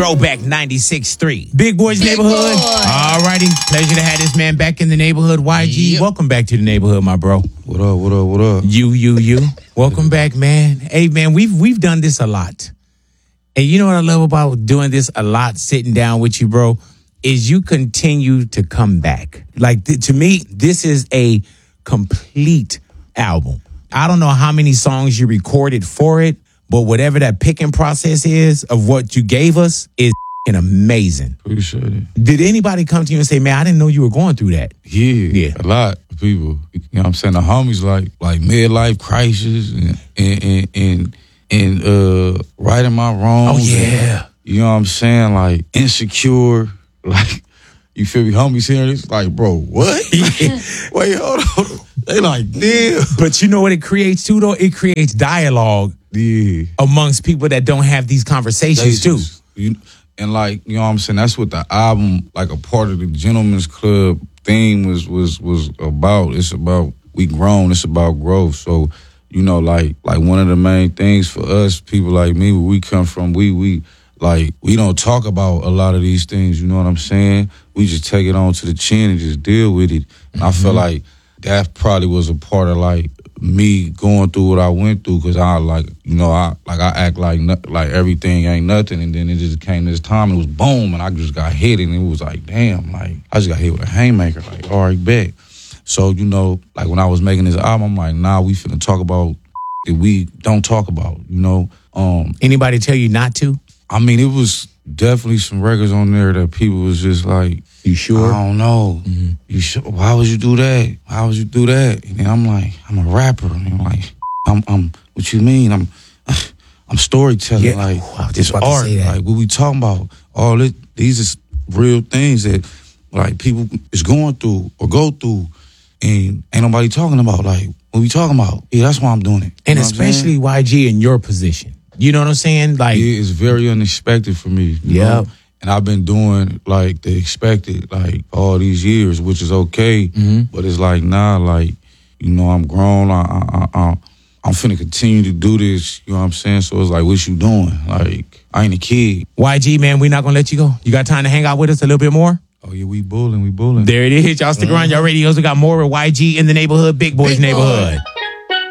Throwback 96.3. Big Boys Neighborhood. All righty. Pleasure to have this man back in the neighborhood. YG, welcome back to the neighborhood, my bro. What up, what up, what up? You. Welcome back, man. Hey, man, we've done this a lot. And you know what I love about doing this a lot, sitting down with you, bro, is you continue to come back. Like, to me, this is a complete album. I don't know how many songs you recorded for it, but whatever that picking process is of what you gave us is amazing. Appreciate it. Did anybody come to you and say, man, I didn't know you were going through that? Yeah. A lot of people. You know what I'm saying? The homies like midlife crisis and righting my wrongs. Oh, yeah. You know what I'm saying? Like insecure. Like, you feel me? Homies hearing this, like, bro, what? Wait, hold on. They like, damn. But you know what it creates too, though? It creates dialogue amongst people that don't have these conversations too. And like, you know what I'm saying? That's what the album, like a part of the Gentleman's Club theme was about. It's about we grown. It's about growth. So, you know, like one of the main things for us, people like me, where we come from, we don't talk about a lot of these things, you know what I'm saying? We just take it on to the chin and just deal with it. And I feel like that probably was a part of like me going through what I went through, because I act like everything ain't nothing, and then it just came this time and it was boom, and I just got hit, and it was like, damn, like I just got hit with a haymaker, like, all right, bet. So, you know, like when I was making this album, I'm like, nah, we finna talk about that we don't talk about, you know. Anybody tell you not to? I mean, it was definitely some records on there that people was just like, you sure? I don't know. Mm-hmm. You sure? Why would you do that? Why would you do that? And then I'm like, I'm a rapper. And I'm like, I'm what you mean? I'm storytelling. Yeah. Like, it's art. Like, what we talking about? All this, these is real things that like people is going through or go through, and ain't nobody talking about. Like, what we talking about? Yeah, that's why I'm doing it. And especially YG in your position. You know what I'm saying? Like, yeah, it's very unexpected for me. Yeah. And I've been doing like the expected like all these years, which is okay. Mm-hmm. But it's like, nah, like, you know, I'm grown. I'm finna continue to do this. You know what I'm saying? So it's like, what you doing? Like, I ain't a kid. YG, man, we not gonna let you go. You got time to hang out with us a little bit more? Oh yeah, we bulling. There it is. Y'all stick around. Y'all radios. We got more with YG in the neighborhood, Big Boys Neighborhood.